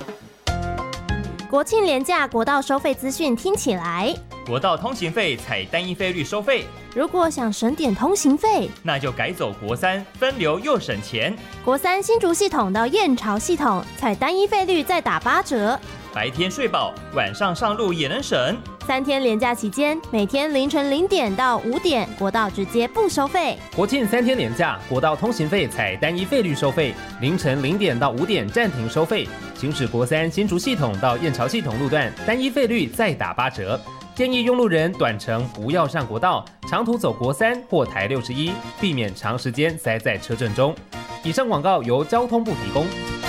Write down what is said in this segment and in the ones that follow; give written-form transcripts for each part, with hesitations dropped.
国庆连假国道收费资讯听起来， 国道通行费采单一费率收费， 如果想省点通行费， 那就改走国三，分流又省钱。 国三新竹系统到燕巢系统采单一费率再打8折， 白天睡饱，晚上上路也能省。 3天连假期间，每天凌晨0点到5点，国道直接不收费。 国庆3天连假，国道通行费采单一费率收费，凌晨0点到5点暂停收费。行驶国三新竹系统到燕巢系统路段，单一费率再打8折。建议用路人短程不要上国道，长途走国三或台61，避免长时间塞在车阵中。以上广告由交通部提供。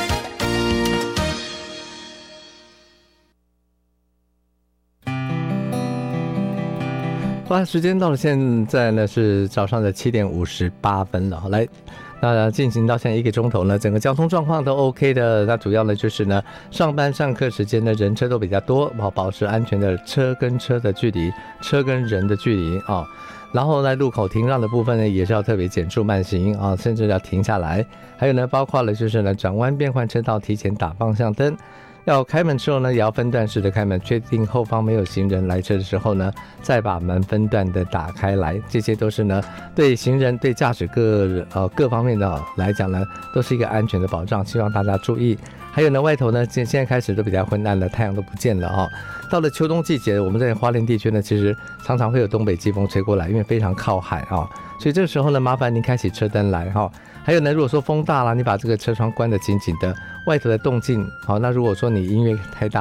时间到了，现在呢是早上的7点58分了。来，那进行到现在1个钟头呢，整个交通状况都 OK 的。那主要呢就是呢，上班上课时间呢人车都比较多，保持安全的车跟车的距离，车跟人的距离啊。然后呢，路口停让的部分呢也是要特别减速慢行啊，甚至要停下来。还有呢，包括了就是呢，转弯变换车道提前打方向灯。要开门之后呢，也要分段式的开门，确定后方没有行人来车的时候呢，再把门分段的打开来。这些都是呢，对行人、对驾驶各方面的来讲呢，都是一个安全的保障，希望大家注意。还有呢，外头呢，现在开始都比较昏暗了，太阳都不见了啊。到了秋冬季节，我们在花莲地区呢，其实常常会有东北季风吹过来，因为非常靠海啊，所以这个时候呢，麻烦您开启车灯来哈。还有呢，如果说风大了，你把这个车窗关得紧紧的，外头的动静好，那如果说你音乐太大